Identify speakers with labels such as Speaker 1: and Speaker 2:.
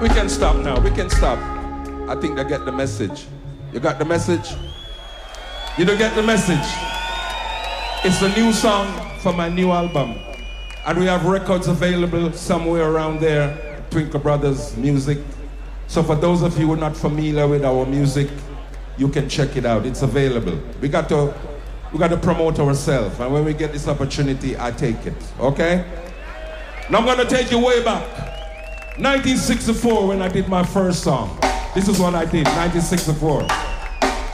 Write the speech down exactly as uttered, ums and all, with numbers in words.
Speaker 1: We can stop now. We can stop. I think they get the message. You got the message? You don't get the message? It's a new song for my new album. And we have records available somewhere around there. Twinkle Brothers Music. So for those of you who are not familiar with our music, you can check it out. It's available. We got to, we got to promote ourselves. And when we get this opportunity, I take it. Okay? Now I'm going to take you way back. nineteen sixty-four when I did my first song. This is what I did, nineteen sixty-four.